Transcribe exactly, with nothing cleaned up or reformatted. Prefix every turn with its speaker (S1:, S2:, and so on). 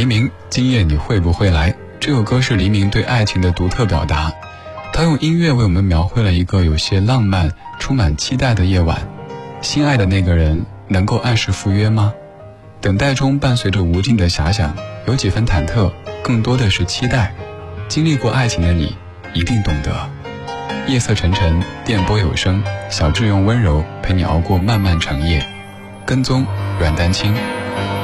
S1: 黎明，今夜你会不会来？这首歌是黎明对爱情的独特表达，他用音乐为我们描绘了一个有些浪漫、充满期待的夜晚。心爱的那个人能够按时赴约吗？等待中伴随着无尽的遐想，有几分忐忑，更多的是期待。经历过爱情的你一定懂得。夜色沉沉，电波有声，小智用温柔陪你熬过漫漫长夜。跟踪阮丹青。